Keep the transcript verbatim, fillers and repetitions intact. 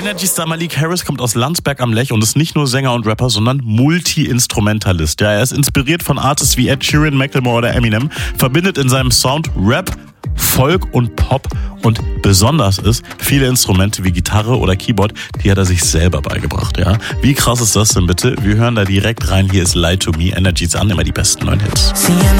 Energy-Star Malik Harris kommt aus Landsberg am Lech und ist nicht nur Sänger und Rapper, sondern Multi-Instrumentalist. Ja, er ist inspiriert von Artists wie Ed Sheeran, Macklemore oder Eminem, verbindet in seinem Sound Rap, Folk und Pop und besonders ist, viele Instrumente wie Gitarre oder Keyboard, die hat er sich selber beigebracht. Ja, wie krass ist das denn bitte? Wir hören da direkt rein. Hier ist Lie to Me, Energy an, immer die besten neuen Hits.